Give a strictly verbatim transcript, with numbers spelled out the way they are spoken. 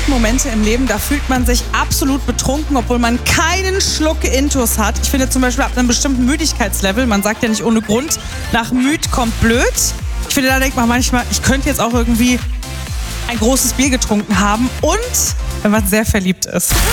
geilsten Momente im Leben, da fühlt man sich absolut betrunken, obwohl man keinen Schluck Intus hat. Ich finde zum Beispiel ab einem bestimmten Müdigkeitslevel, man sagt ja nicht ohne Grund, nach müd kommt blöd. Ich finde, da denkt man manchmal, ich könnte jetzt auch irgendwie ein großes Bier getrunken haben und wenn man sehr verliebt ist.